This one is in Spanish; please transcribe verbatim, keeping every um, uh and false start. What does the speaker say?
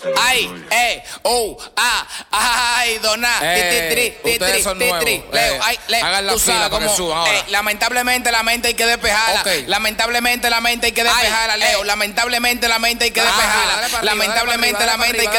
Ay, eh, oh, ah, ay, dona, Eh, ti, ti, tri, ustedes son ti, tri, nuevos. tri, Leo, Eh, ay, le, hagan la tú fila sabes para que cómo, suban ahora. eh, lamentablemente la mente hay que despejarla. Ok. Lamentablemente la mente hay que despejarla, Ay, Leo. eh. Lamentablemente la mente hay que Ah, despejarla. dale para arriba, Lamentablemente dale la para mente hay que arriba,